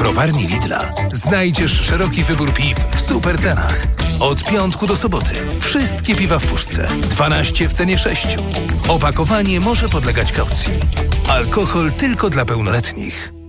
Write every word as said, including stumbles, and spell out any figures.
browarni Lidla znajdziesz szeroki wybór piw w super cenach. Od piątku do soboty wszystkie piwa w puszce. dwanaście w cenie sześciu. Opakowanie może podlegać kaucji. Alkohol tylko dla pełnoletnich.